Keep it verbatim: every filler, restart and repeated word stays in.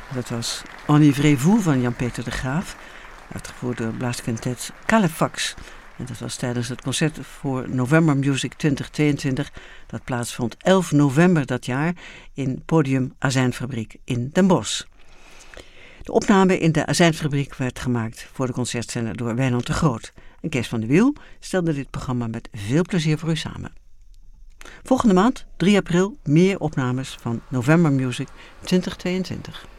Dat was Enivrez-vous van Jan-Peter de Graaf, uitgevoerd door blaasquintet Calefax. En dat was tijdens het concert voor November Music twintig tweeëntwintig. Dat plaatsvond elf november dat jaar in Podium Azijnfabriek in Den Bosch. De opname in de Azijnfabriek werd gemaakt voor de concertzender door Wijnand de Groot. En Kees van de Wiel stelde dit programma met veel plezier voor u samen. Volgende maand, drie april, meer opnames van November Music twintig tweeëntwintig.